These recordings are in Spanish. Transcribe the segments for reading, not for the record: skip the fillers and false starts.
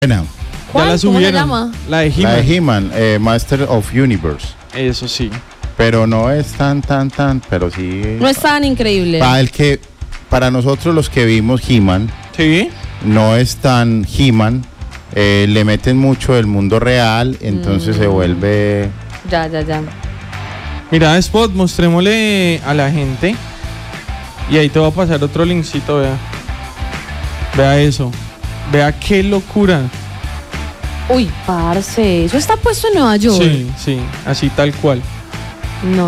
Buena. ¿Cuál? Ya la ¿Cómo se subieron. llama? La de La He-Man. de He-Man, Master of Universe. Eso sí. Pero no es tan, pero sí. No es tan increíble. Para nosotros los que vimos He-Man, Sí. no es tan He-Man. Le meten mucho del mundo real, entonces se vuelve. Ya. Mira, Spot, mostrémosle a la gente. Y ahí te va a pasar otro linkcito, vea. Vea eso. Vea qué locura. Uy, parce, eso está puesto en Nueva York. Sí, así tal cual. No.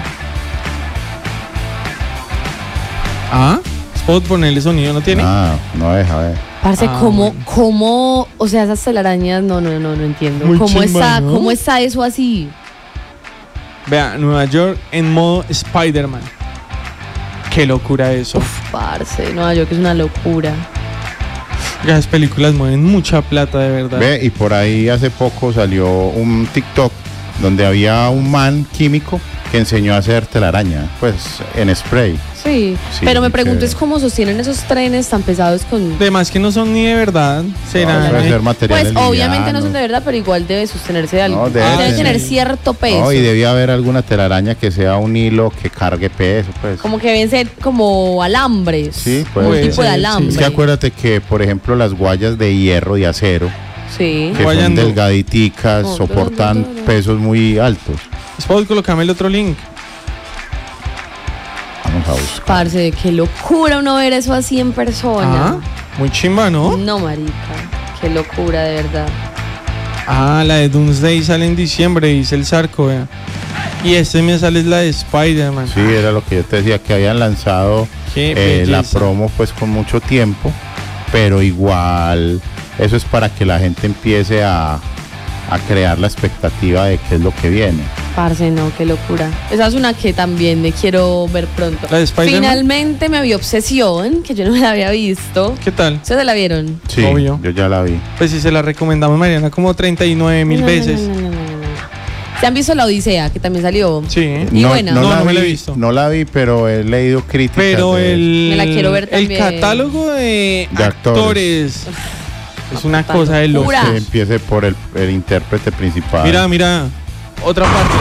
Ah, Spot, ponerle sonido, ¿no tiene? Ah, no deja ver. Parce, Ah, ¿cómo, o sea, esas telarañas, no entiendo. Muy ¿Cómo chimba, ¿no? ¿Cómo está eso así? Vea, Nueva York en modo Spider-Man. Qué locura eso. Uf, parce, Nueva York es una locura. Las películas mueven mucha plata, de verdad. Ve, y por ahí hace poco salió un TikTok donde había un man químico que enseñó a hacer telaraña, pues en spray. Sí, Sí, pero me muy pregunto chévere. es cómo sostienen esos trenes tan pesados con... Además que no son ni de verdad. No, Serán. debe ser materiales Pues obviamente no livianos. son de verdad, pero igual debe sostenerse de algo. No, debe Debe tener. tener cierto peso. No, y debía haber alguna telaraña que sea un hilo que cargue peso, pues. Como que deben ser como alambres. Sí, como puede un tipo de ser, sí. alambre. Es que acuérdate que, por ejemplo, las guayas de hierro y acero, Sí. que son Guayando. delgaditicas, Oh, soportan pesos muy altos. Spot, colocame el otro link. Vamos a buscar. Parce, qué locura uno ver eso así en persona. Muy chimba, ¿no? No, marica. Qué locura, de verdad. Ah, la de Doomsday sale en diciembre, dice el Zarco, vea. Y este me sale es la de Spider-Man. Sí, era lo que yo te decía, que habían lanzado Qué la belleza. promo pues con mucho tiempo, pero igual eso es para que la gente empiece a crear la expectativa de qué es lo que viene. Parce, no, qué locura. Esa es una que también me quiero ver pronto. ¿La de Spider-Man? Finalmente me vi Obsesión, que yo no me la había visto. ¿Qué tal? ¿Ustedes se la vieron? Sí, Obvio. yo ya la vi. Pues si se la recomendamos, Mariana, como 39,000 No, veces. No. ¿Se han visto La Odisea, que también salió? Sí. Y buena. No me la he visto. No la vi, pero he leído críticas. Pero Me la quiero ver el también. catálogo de De actores es una cosa de loco. Locura. Que empiece por el intérprete principal. Mira, otra parte.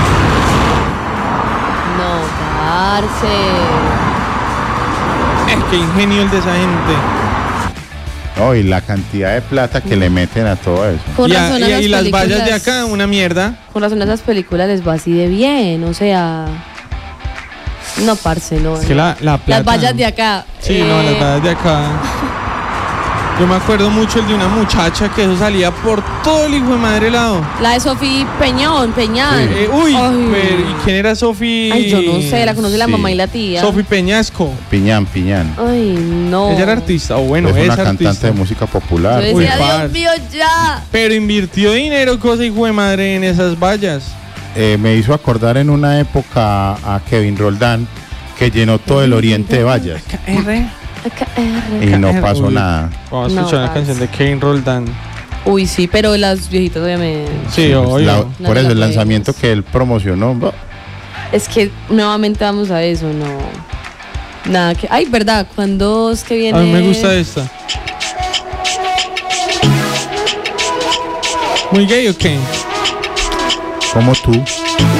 No, parce. Es que ingenio el de esa gente. No, y la cantidad de plata que le meten a todo eso. Con Y, razón a y las vallas de películas- acá, una mierda. Con razón a esas películas les va así de bien, o sea... No, parce, no. Es que la plata. Las vallas de acá. Sí, no, las vallas de acá. Yo me acuerdo mucho el de una muchacha que eso salía por todo el hijo de madre lado. La de Sofía Peñán. Uy, Ay. pero, ¿y quién era Sofía? Ay, yo no sé, la conoce la Sí. mamá y la tía. Sofía Peñasco. Piñán. Ay, no. Ella era artista, o bueno, es es una cantante artista. de música Yo popular. decía, Uy, Dios par. mío, ya. Pero invirtió dinero, cosa hijo de madre, en esas vallas. Me hizo acordar en una época a Kevin Roldán, que llenó todo el oriente de vallas. Y no pasó Uy. nada. Vamos a No, escuchar la parce. canción de Kane Roldán. Uy, sí, pero las viejitas obviamente. Sí, Pues, obvio. No por te eso la el lanzamiento puedes. que él promocionó. Es que nuevamente vamos a eso, no. Nada que. Ay, verdad, cuando es que viene. A mí me gusta esta. ¿Muy gay o qué? Como tú.